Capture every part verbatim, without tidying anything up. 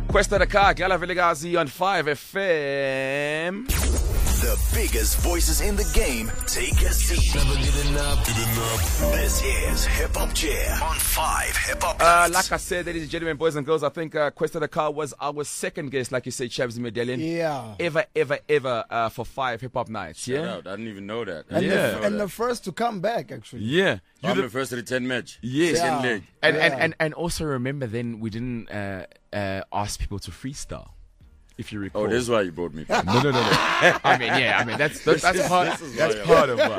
Questa da Car, Gala Velegazi on five F M. The biggest voices in the game take a seat. Never get enough. Get enough. This is Hip Hop Chair on five Hip Hop. Uh, like I said, ladies and gentlemen, boys and girls, I think uh, Questa da Car was our second guest, like you say, Chavs Medallion. Yeah. Ever, ever, ever uh, for five Hip Hop nights. Shout Yeah. out. I didn't even know that. I And, Yeah. the, didn't know and that. the first to come back, actually. Yeah. You I'm the- the first of the ten match. Yes. Second Yeah. leg. And, and, Yeah. and, and also remember then we didn't uh, uh, ask people to freestyle, if you recall. Oh, this is why you brought me. No, no, no, no. I mean, yeah, I mean, that's that's, that's part, this is that's why, part of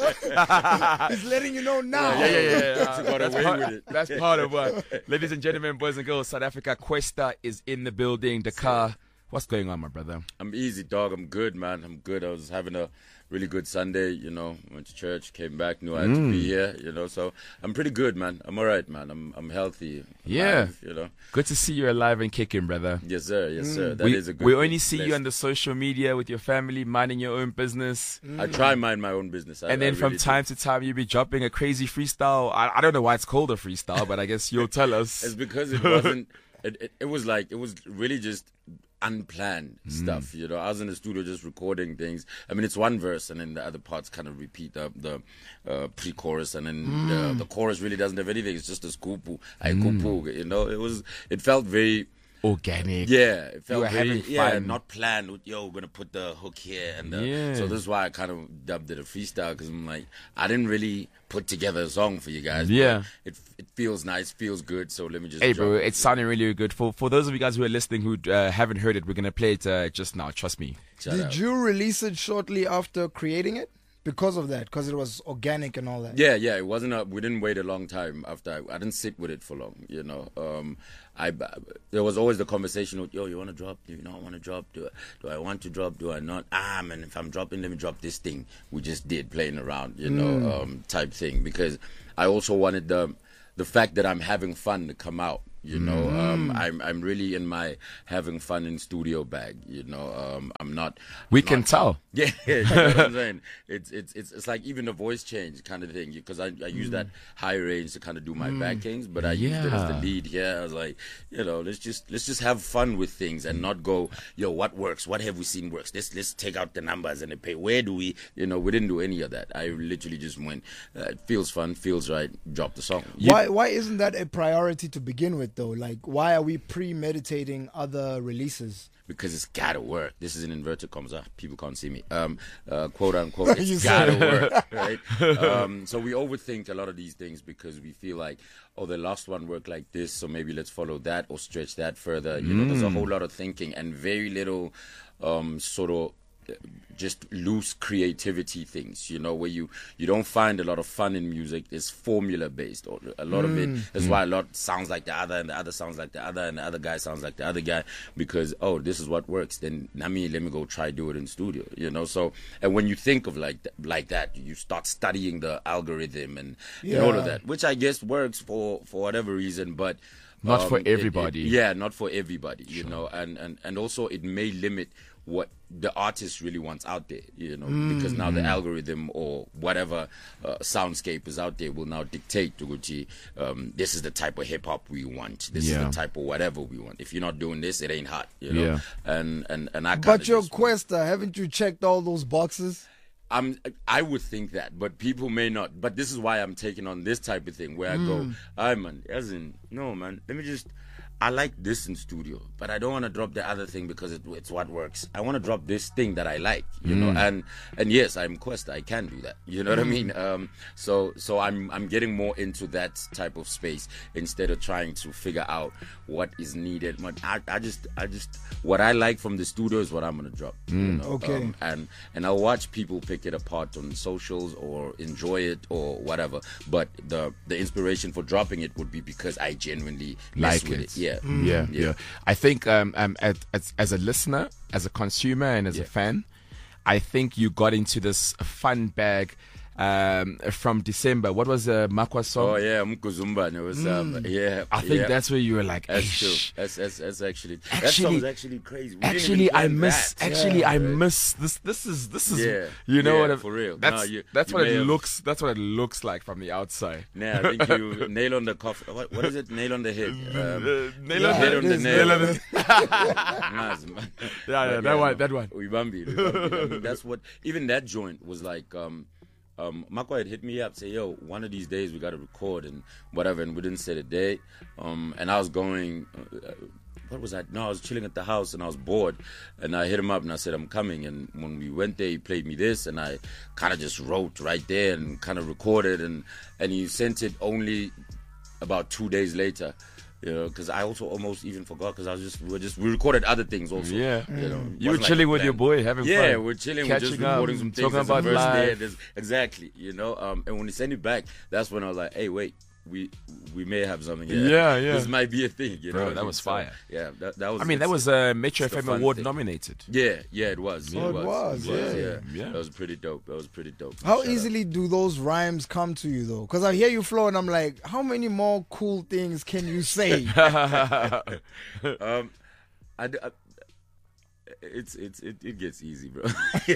why. He's letting you know now. Yeah, yeah, yeah. yeah. You got That's, away part, with it. that's part of why. Ladies and gentlemen, boys and girls, South Africa, Questa is in the building. Dakar, what's going on, my brother? I'm easy, dog. I'm good, man. I'm good. I was having a really good Sunday, you know. Went to church, came back, knew I had to be here, you know. So I'm pretty good, man. I'm all right, man. I'm I'm healthy. Yeah. alive, you know. Good to see you alive and kicking, brother. Yes, sir. Yes, sir. That is We, a good we thing. only see you Blessed. on the social media with your family, minding your own business. I try and mind my own business. I, And then I from really do. time to time, you be dropping a crazy freestyle. I, I don't know why it's called a freestyle, but I guess you'll tell us. It's because it wasn't. It, it, it was like it was really just unplanned stuff. You know, I was in the studio just recording things. I mean, it's one verse, and then the other parts kind of repeat the the uh, pre-chorus, and then the, the chorus really doesn't have anything. It's just a skupu, I kupu. You know, it was. It felt very. Organic. Yeah, it felt were very, having yeah, fun. not planned. With, Yo, we're gonna put the hook here, and the, Yeah. so this is why I kind of dubbed it a freestyle, because I'm like, I didn't really put together a song for you guys. but Yeah. it it feels nice, feels good. So let me just. Hey, drop bro, it. it's sounding really good. For for those of you guys who are listening who uh, haven't heard it, we're going to play it uh, just now. Trust me. Shout Did out. you release it shortly after creating it? Because of that, because it was organic and all that. Yeah, yeah, it wasn't a. We didn't wait a long time after. I, I didn't sit with it for long, you know. Um, I there was always the conversation with, yo, you want to drop? Do you not want to drop? Do I, do I want to drop? Do I not? Ah, man, if I'm dropping, let me drop this thing we just did, playing around, you know, um, type thing. Because I also wanted the the fact that I'm having fun to come out. You know, um, I'm I'm really in my having fun in studio bag. You know, um, I'm not. We I'm can not- tell. Yeah, you know what I'm saying? It's it's it's it's like even the voice change kind of thing, because I I use that high range to kind of do my backings, but I used it as the Yeah. lead here. I was like, you know, let's just let's just have fun with things and not go, yo, what works? What have we seen works? Let's let's take out the numbers and the pay. Where do we? You know, we didn't do any of that. I literally just went. Uh, it feels fun, feels right. Drop the song. Why why isn't that a priority to begin with, though? Like, why are we premeditating other releases? Because it's gotta work. This is an inverted commas. Ah, people can't see me. Um, uh, quote unquote, You it's said gotta work, right? Um, so we overthink a lot of these things because we feel like, oh, the last one worked like this, so maybe let's follow that or stretch that further. You know, there's a whole lot of thinking and very little um, sort of uh, just loose creativity things, you know, where you you don't find a lot of fun in music. It's formula based, or a lot of it is why a lot sounds like the other, and the other sounds like the other, and the other guy sounds like the other guy, because oh, this is what works. Then I mean, let me go try do it in studio, you know. So, and when you think of like th- like that, you start studying the algorithm and, and all of Yeah. that, which I guess works for for whatever reason, but Not for it- it- everybody. yeah, not for everybody, you know, and, and, and also it may limit what the artist really wants out there, you know, because now the algorithm or whatever uh, soundscape is out there will now dictate to Gucci, um, this is the type of hip hop we want, this Yeah. is the type of whatever we want. If you're not doing this, it ain't hot, you know. Yeah. And and and I But kinda your just- Questa, haven't you checked all those boxes? I'm, I would think that, but people may not. But this is why I'm taking on this type of thing where I go, I man, as in, no, man, let me just, I like this in studio, but I don't want to drop the other thing because it, it's what works. I want to drop this thing that I like, you know. And and yes, I'm Questa, I can do that. You know what I mean? Um, so so I'm I'm getting more into that type of space instead of trying to figure out what is needed. But I, I just I just what I like from the studio is what I'm gonna drop. You know? Okay. Um, and and I'll watch people pick it apart on socials or enjoy it or whatever. But the the inspiration for dropping it would be because I genuinely mess Like with it. it. Yeah. Yeah, yeah. I think um, um, as, as, as a listener, as a consumer, and as a Yeah. fan, I think you got into this fun bag um, from December. What was uh, Makwa's song? Oh yeah, Mkuzumba. It was um, yeah. I think yeah. that's where you were like, That's "Eish." true. That's, that's that's actually that Actually- song's actually crazy. We didn't Actually, even I plan miss. that. Actually, Yeah. I miss this. This is. This is. Yeah. You know Yeah, what? I- for real. That's No, you- that's you what may it have- looks. That's what it looks like from the outside. Nah, I think you nail on the coffin. What, what is it? Nail on the head. Um, Uh, nail Yeah, on Nail the- on the it is. nail. nail on the- Nice, man. Yeah, yeah, But that one, no, that one. We bambi. We bambi. I mean, that's what. Even that joint was like. Um, um, Makwa had hit me up, say, "Yo, one of these days we got to record and whatever," and we didn't set a day. Um, and I was going. Uh, what was I? No, I was chilling at the house and I was bored, and I hit him up and I said, "I'm coming." And when we went there, he played me this, and I kind of just wrote right there and kind of recorded, and and he sent it only about two days later. You know, because I also almost even forgot because I was just we were just we recorded other things also. Yeah. you know, You were wasn't like chilling a with your plan. boy, having Yeah, fun. we're chilling, we're just Catching up, recording some things. talking There's a about verse life. there, there's- exactly, you know. Um, and when he sent it back, that's when I was like, "Hey, wait, we we may have something here. Yeah, yeah. This might be a thing." You Bro, know, what that I mean? was So, fire. yeah, that, that was. I mean, that it's- was uh, Metro it's the F M fun Award thing. nominated. Yeah, yeah, it was. Oh, it was, yeah. Yeah. That was pretty dope. That was pretty dope. How Shout out. easily do those rhymes come to you though? Because I hear you flow and I'm like, how many more cool things can you say? Um, I, d- I- it's it's it, it gets easy, bro.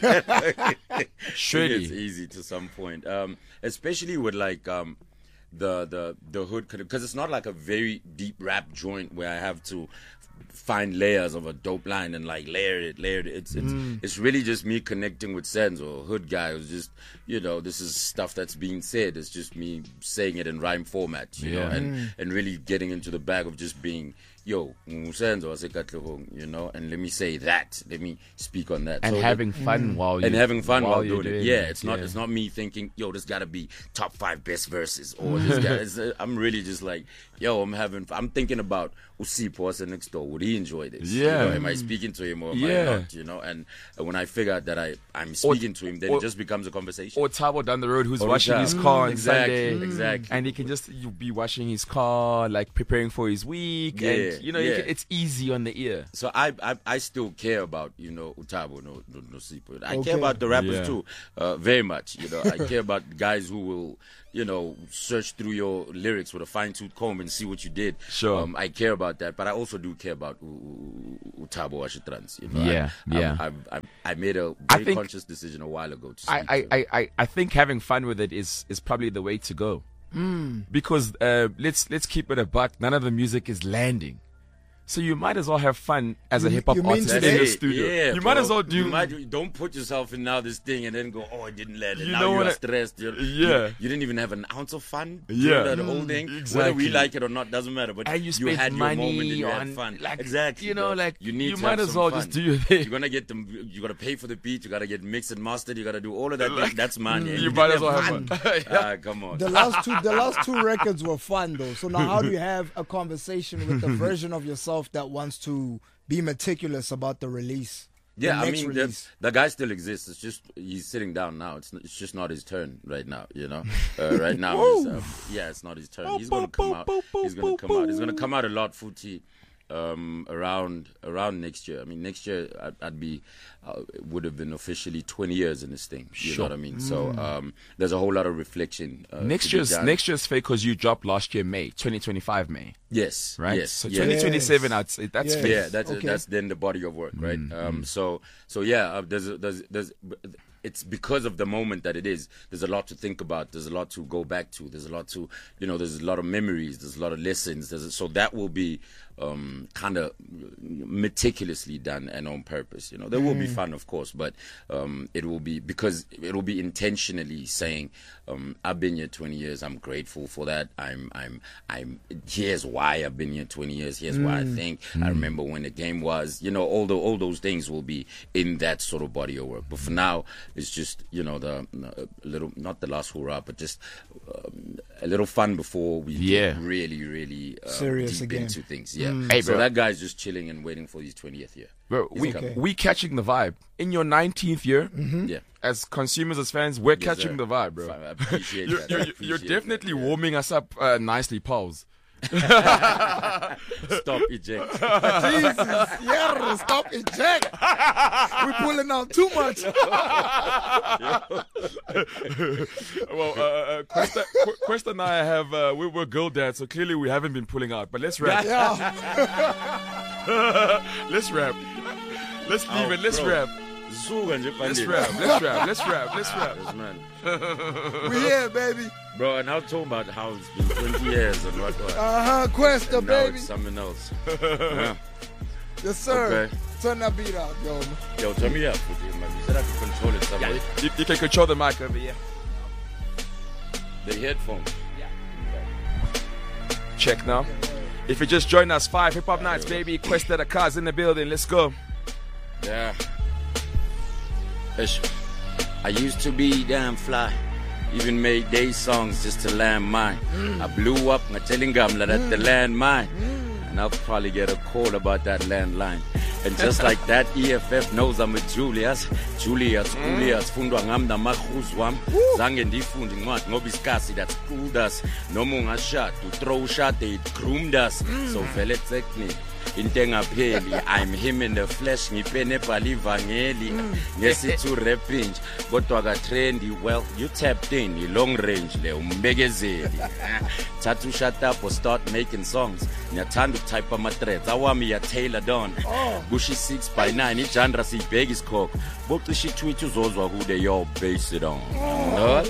Surely. It gets easy to some point, um, especially with like um, the the the hood, because it's not like a very deep rap joint where I have to find layers of a dope line and like layer it, layer it. It's it's it's really just me connecting with Senz or Hood Guy who's just, you know, this is stuff that's being said. It's just me saying it in rhyme format, you know, Yeah. and and really getting into the bag of just being, yo, Senz or Sekatlehong, you know, and let me say that. Let me speak on that. And So having fun while you and having fun while, you're doing it. Yeah, it, it's not yeah. it's not me thinking, yo, this gotta be top five best verses or this guy. It's, uh, I'm really just like, yo, I'm having. I'm thinking about Usipo as next door. Would he enjoy this? You Yeah. know, am I speaking to him or am Yeah. I not? You know, and, and when I figure out that I I'm speaking to him, then or- it just becomes a conversation. Or Tabo down the road who's Or washing Tabo. his car on Exactly, Sunday. exactly. And he can just you be washing his car, like preparing for his week. Yeah, and, you know, you yeah. can, it's easy on the ear. So I, I I still care about, you know, Utabo, no no, no Sipo. I Okay. care about the rappers Yeah. too, uh, very much. You know, I care about guys who will, you know, search through your lyrics with a fine tooth comb and see what you did. Sure. Um, I care about that, but I also do care about U- U- Utabo Ashitrans. You know, Yeah, I, yeah. I, I, I made a I very think- conscious decision a while ago to speak I, to I, him. I, I, I think having fun with it is, is probably the way to go. Because uh, let's let's keep it a buck. None of the music is landing. So you might as well have fun as a You- hip hop you mean artist in today? the studio. Yeah, you might bro. as well do. You might, don't put yourself in now this thing and then go, oh, it didn't land. And You now know you what are I- stressed. You're, Yeah. You, you didn't even have an ounce of fun. Yeah. During that whole thing. exactly. Whether we like it or not doesn't matter. But And you spent had your money moment and you on, had fun. like, exactly. you know, bro. like, you, need you to might have as some well fun. just do your thing. You're gonna get them. You gotta pay for the beat. You gotta get mixed and mastered. You gotta do all of that. Like, That's money. And you didn't might as well have fun. fun. Ah, come on. The last two, the last two records were fun though. So now, how do you have a conversation with the version of yourself that wants to be meticulous about the release? The Yeah, I next mean, the, release? the guy still exists. It's just he's sitting down now. It's it's just not his turn right now. You know, uh, right now, he's, uh, yeah, it's not his turn. He's gonna come out. He's gonna come out. He's gonna come out a lot, Footy, um, around around next year. I mean, next year I'd, I'd be uh, it would have been officially twenty years in this thing. You Sure. know what I mean? So um, there's a whole lot of reflection. Uh, Next to be year's done. next year's fake because you dropped last year May twenty twenty-five May, yes, right? yes, So yes. twenty twenty-seven, Yes. I'd say that's Yes. fake. Yeah, that's Okay. that's then the body of work, right? Mm, Um, so so yeah, uh, there's there's there's it's because of the moment that it is. There's a lot to think about. There's a lot to go back to. There's a lot to, you know, there's a lot of memories. There's a lot of lessons. There's a, so that will be um, kind of meticulously done and on purpose. You know, there will be fun, of course, but um, it will be because it will be intentionally saying, um, "I've been here twenty years. I'm grateful for that. I'm, I'm, I'm. Here's why I've been here twenty years. Here's why I think I remember when the game was. You know, all the all those things will be in that sort of body of work. But for now, it's just, you know, the uh, little, not the last hurrah, but just um, a little fun before we Yeah. get really, really uh, Serious deep again. into things. Yeah. Hey, so bro. that guy's just chilling and waiting for his twentieth year. Bro, He's we coming. we catching the vibe in your nineteenth year. Yeah. As consumers, as fans, we're Yes, catching sir. the vibe, bro. I appreciate You're, that. I you're, appreciate you're that, definitely yeah. warming us up uh, nicely, pals. Stop eject. Jesus, yeah, stop eject. We're pulling out too much. Well, uh, uh, Questa, Qu- Questa and I have, uh, we were girl dads, so clearly we haven't been pulling out. But let's wrap. Yeah. Let's wrap. Let's leave Oh, it. Let's bro. wrap. Zuga nje Let's bandit. wrap. Let's wrap. Let's wrap. Let's wrap. Yes, man. We here, baby. Bro, and I was talking about how it's been twenty years and what what. Uh-huh, Questa, And now baby. it's something else. Yeah. Yes, sir. Okay. Turn that beat out, yo. Yo, turn me up with you, man. You said I could control it somewhere. You, you can control the mic over here. The headphones. Check now. If you just joined us, five hip hop nights, baby. Questa the cars in the building. Let's go. Yeah. Ish. I used to be damn fly. Even made day songs just to land mine. I blew up, I'm telling Gamla that the land mine. And I'll probably get a call about that landline. And just like that, E F F knows I'm with Julius. Julius, Julius, fundwa ngam na makhuz wam. Zange ndifundi ngwat ngoba iskasi that schooled us. Noma ungashot, to throw shot, they groomed us. So vele technique. Intengapheli, I'm him in the flesh, ngipene palivangeli. Ngesithi rapping, kodwa ka trendy. Well, you tapped in, you long range le umbegezeli. Tattoo shut up or start making songs. Ngiyathanda ukutype ama threads. Awami ya tailored on. Bushi six by nine, ijandra siyibheka isikhokho. Bocisha itweet uzozwa kude yo base it on. No?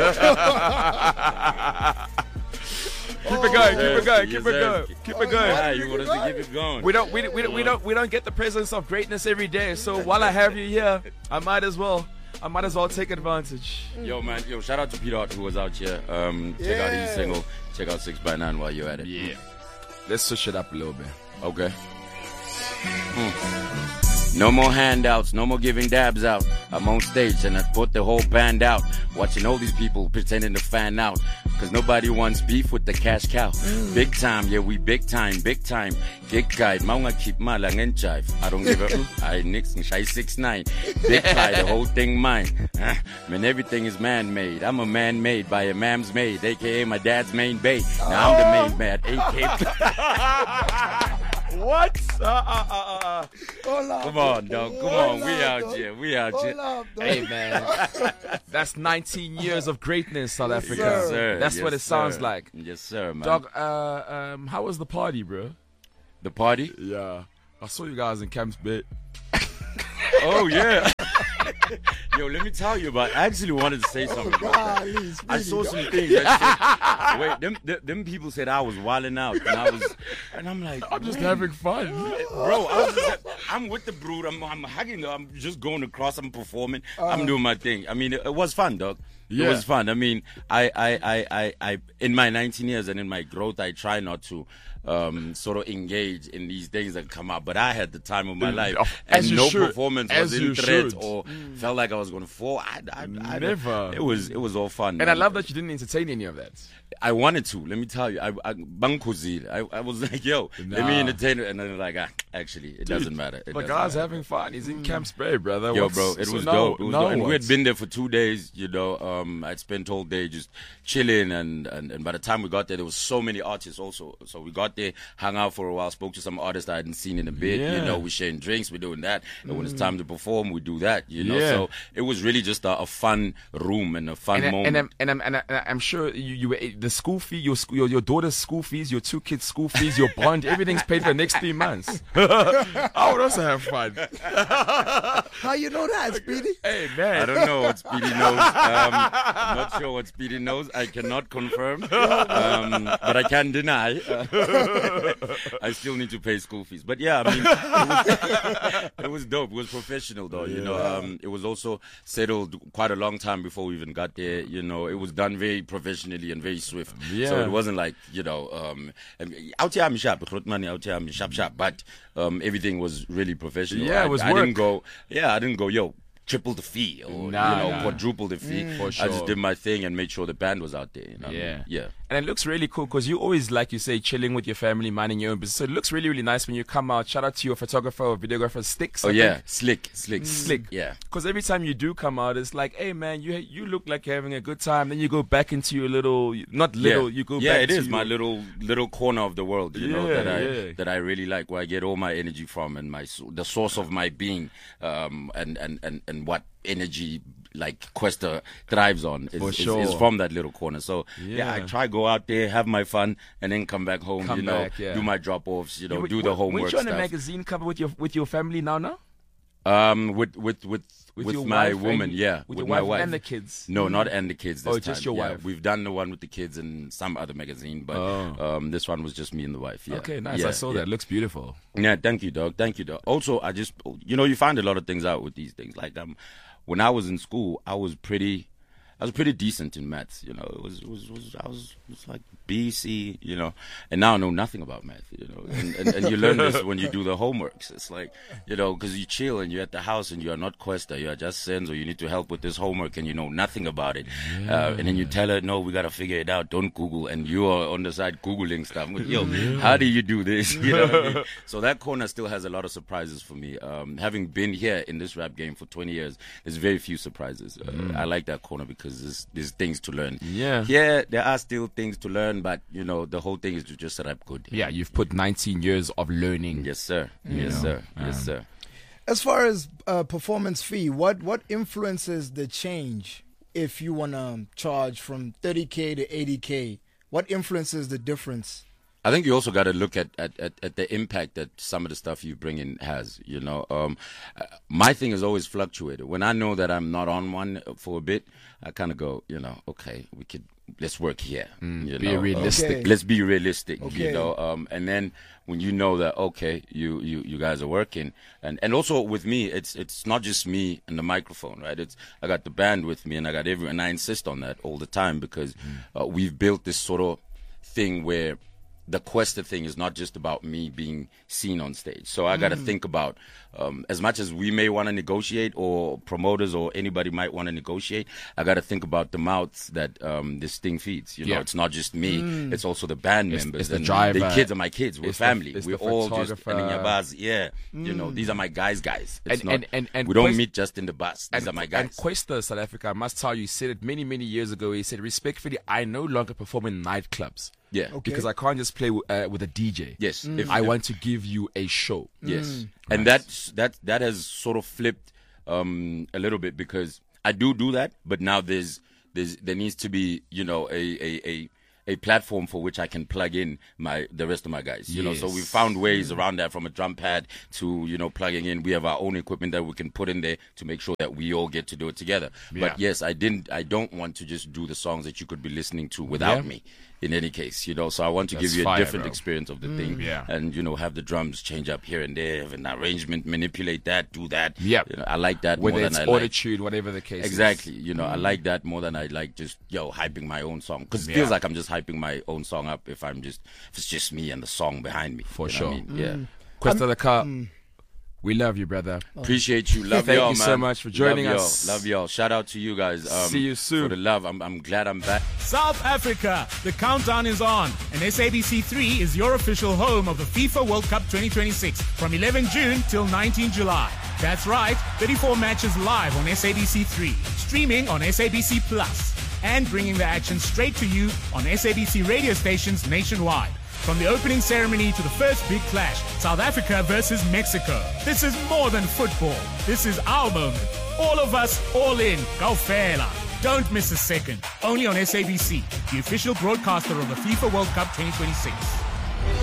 Keep it going. Keep it going. Yes, Keep it sir. going. Keep it going. Yeah, you want us to keep it going. We don't, we, we, we don't, we don't get the presence of greatness every day. So while I have you here, I might as well, I might as well take advantage. Yo, man, yo, shout out to Peter Hart who was out here. Um, check out his Yeah. single. Check out six by nine while you're at it. Yeah. Let's switch it up a little bit. Okay. Mm. No more handouts, no more giving dabs out. I'm on stage and I put the whole band out. Watching all these people pretending to fan out. Cause nobody wants beef with the cash cow. Big time, yeah, we big time, big time. Gig guide, maunga keep mala ngen jive. I don't give a I nix shy six nine. Big guy, the whole thing mine. Uh, man, everything is man-made. I'm a man made by a man's maid, aka my dad's main bay. Now I'm the main man, A K. What? Uh, uh, uh, uh. Hold up. Come on, dog. Come Hold on. We up, out dog. here. We out Hold here. up, dog. Hey, man. That's nineteen years of greatness, South Africa. sir. Sir, That's yes, what it sounds sir. like. Yes, sir, man. Dog, uh, um, how was the party, bro? The party? Yeah. I saw you guys in Camps Bay. Oh, yeah. Yo, let me tell you about. I actually wanted to say something. about that. Golly, I Speedy, saw dog. some things. That wait, them, them them people said I was wilding out, and I was, and I'm like, I'm just wait, having fun. bro. I was just, I'm with the brood. I'm, I'm hugging. them, I'm just going across. I'm performing. I'm doing my thing. I mean, it, it was fun, dog. Yeah. It was fun. I mean, I, I, I, I, I, in my nineteen years and in my growth, I try not to. Um, sort of engage in these things that come up, but I had the time of my life, As and you no should. performance As was you in threat should. or felt like I was going to fall. I, I, I, Never. It was, it was all fun. And I man. love that you didn't entertain any of that. I wanted to. Let me tell you, I, I bankuzil. I, I was like, yo, let Nah. me entertain it, and then like, ah, actually, it doesn't matter. It The doesn't guy's matter. having fun. He's in Camps Bay, brother. Yo, What's- bro, it so was now- dope. It was now dope. And we what? had been there for two days, you know. Um, I'd spent all day just chilling, and, and, and by the time we got there, there was so many artists also. So we got there, hung out for a while, spoke to some artists I hadn't seen in a bit. Yeah. You know, we sharing drinks, we're doing that. And when it's time to perform, we do that, you know. Yeah. So it was really just a, a fun room and a fun And, I, moment. and, I'm, and, I'm, and, I, and I'm sure you, you were the school fee, your, school, your your daughter's school fees, your two kids' school fees, your bond, everything's paid for the next three months. I would also have fun. How you know that, Speedy? Hey man, I don't know what Speedy knows. Um, I'm not sure what Speedy knows. I cannot confirm, um, but I can deny. Uh, I still need to pay school fees. But yeah, I mean, it was, it was dope. It was professional, though. You know, um, it was also settled quite a long time before we even got there. You know, it was done very professionally and very swift. Yeah. So it wasn't like, you know, um, out here I'm sharp, money out here I'm sharp, sharp. But um, everything was really professional. Yeah, it I, was I didn't work. go. Yeah, I didn't go. Yo. Triple the fee, or Nah, you know, nah. quadruple the fee. For I sure. just did my thing and made sure the band was out there. You know what I Yeah. mean? yeah. And it looks really cool because you always, like you say, chilling with your family, minding your own business. So it looks really, really nice when you come out. Shout out to your photographer or videographer, Sticks. Oh, I yeah. think. Slick, slick. Slick. Yeah. Because every time you do come out, it's like, hey, man, you you look like you're having a good time. Then you go back into your little, not little, yeah. you go yeah, back it to is my your- little little corner of the world, you know, Yeah, that I yeah. that I really like, where I get all my energy from, and my s- the source of my being, um, and, and, and, and what energy like Questa thrives on is, For is, sure. is from that little corner. So yeah. I Yeah. try go out there, have my fun, and then come back home. Come you know, back, yeah. do my drop offs. You know, You- do the when- homework Weren't you on a stuff. magazine cover with your with your family now? Now Um, with with with with, with your my wife woman, and, yeah, with, with your my wife wife and the kids. No, not and the kids. This Oh, just time. your Yeah, wife. we've done the one with the kids in some other magazine, but Oh. um, this one was just me and the wife. Yeah. Okay, nice. Yeah, I saw yeah. that. Looks beautiful. Yeah, thank you, dog. Thank you, dog. Also, I just, you know, you find a lot of things out with these things. Like, um, when I was in school, I was pretty, I was pretty decent in maths. You know, it was, it was, it was I was, it was like B, C, you know, and now I know nothing about math. You know, and, and, and you learn this when you do the homeworks. It's like, you know, because you chill and you're at the house and you are not Questa, you are just Senzo. You need to help with this homework and you know nothing about it. Yeah. Uh, and then you tell her, no, we gotta figure it out. Don't Google. And you are on the side Googling stuff. I'm like, yo, yeah. How do you do this? You know what I mean? So that corner still has a lot of surprises for me. Um, having been here in this rap game for twenty years, there's very few surprises. Uh, mm. I like that corner because there's, there's things to learn. Yeah. Yeah, there are still things to learn, but you know, the whole thing is to just rap good. Yeah, you've put nineteen years of learning. Yes, sir. Yes, know, sir. um, Yes, sir. As far as uh, performance fee, what what influences the change if you want to charge from thirty K to eighty K? What influences the difference? I think you also got to look at, at, at, at the impact that some of the stuff you bring in has, you know. Um, uh, my thing has always fluctuated. When I know that I'm not on one for a bit, I kind of go, you know, okay, we could, let's work here. Mm, you be know, realistic. Okay. Let's be realistic, Okay. you know. Um, and then when you know that, okay, you, you, you guys are working. And, and also with me, it's it's not just me and the microphone, right? It's I got the band with me and I got everyone. And I insist on that all the time because Mm. uh, we've built this sort of thing where the Questa thing is not just about me being seen on stage. So I got to Mm. think about, um, as much as we may want to negotiate or promoters or anybody might want to negotiate, I got to think about the mouths that um, this thing feeds. You know, Yeah. it's not just me. Mm. It's also the band It's- members. it's the and driver. The kids are my kids. We're It's the- family. it's We're the all just, photographer. and in your bus, yeah. You know, these are my guys, guys. It's And- not, and- and- and we don't Quest- meet just in the bus. These And, are my and guys. Questa, South Africa, I must tell you, he said it many, many years ago. He said, respectfully, I no longer perform in nightclubs. Yeah. Okay. Because I can't just play w- uh, with a D J. Yes. If- I if- want to give you a show. Yes, and that's that that has sort of flipped um, a little bit because I do do that, but now there's there's there needs to be you know a a. a a platform for which I can plug in my the rest of my guys, you know. So Yes. we found ways around that, from a drum pad to you know plugging in. We have our own equipment that we can put in there to make sure that we all get to do it together. Yeah. But yes, I didn't. I don't want to just do the songs that you could be listening to without Yeah. me. In any case, you know. So I want to That's give you a fire, different bro. experience of the thing, yeah. and you know have the drums change up here and there, have an arrangement, manipulate that, do that. Yep. You know, I like that Whether more it's than I like. attitude, whatever the case Exactly. is. You know, I like that more than I like just yo hyping my own song because it Yeah. feels like I'm just hyping my own song up if I'm just if it's just me and the song behind me. For you know what I sure. mean? Yeah. Questa the car, we love you, brother. Appreciate you. Love Thank y'all, you man. so much for joining Love us. Y'all. Love y'all. Shout out to you guys. Um, See you soon. For the love. I'm, I'm glad I'm back. South Africa, the countdown is on, and S A B C three is your official home of the FIFA World Cup twenty twenty-six from eleventh June till nineteenth July. That's right, thirty-four matches live on S A B C three, streaming on S A B C Plus, and bringing the action straight to you on S A B C radio stations nationwide. From the opening ceremony to the first big clash, South Africa versus Mexico. This is more than football. This is our moment. All of us, all in. Go Fela. Don't miss a second. Only on S A B C, the official broadcaster of the FIFA World Cup twenty twenty-six.